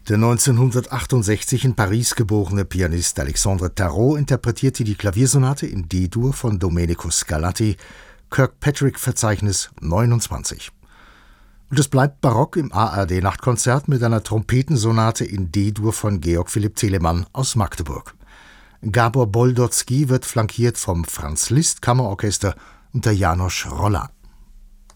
Der 1968 in Paris geborene Pianist Alexandre Tarot interpretierte die Klaviersonate in D-Dur von Domenico Scarlatti, Kirkpatrick-Verzeichnis 29. Und es bleibt barock im ARD-Nachtkonzert mit einer Trompetensonate in D-Dur von Georg Philipp Telemann aus Magdeburg. Gabor Boldotzky wird flankiert vom Franz Liszt Kammerorchester unter János Rolla.